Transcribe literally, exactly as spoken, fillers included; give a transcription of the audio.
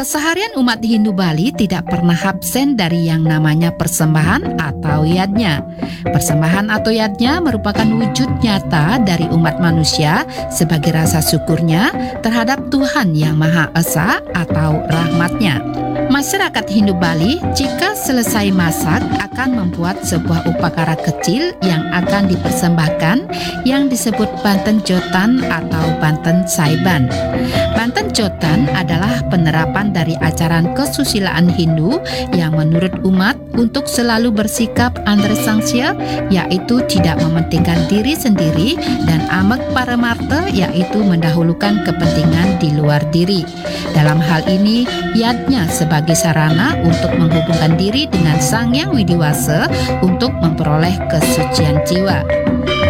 Keseharian umat Hindu Bali tidak pernah absen dari yang namanya persembahan atau yadnya. Persembahan atau yadnya merupakan wujud nyata dari umat manusia sebagai rasa syukurnya terhadap Tuhan Yang Maha Esa atau rahmatnya. Masyarakat Hindu Bali jika selesai masak akan membuat sebuah upakara kecil yang akan dipersembahkan yang disebut Banten Jotan atau Banten Saiban. Banten Jotan adalah penerapan dari ajaran kesusilaan Hindu yang menurut umat untuk selalu bersikap andresangsya, yaitu tidak mementingkan diri sendiri, dan amek paramarta, yaitu mendahulukan kepentingan di luar diri. Dalam hal ini, yadnya sebagai sarana untuk menghubungkan diri dengan Sang Yang Widiwasa untuk memperoleh kesucian jiwa.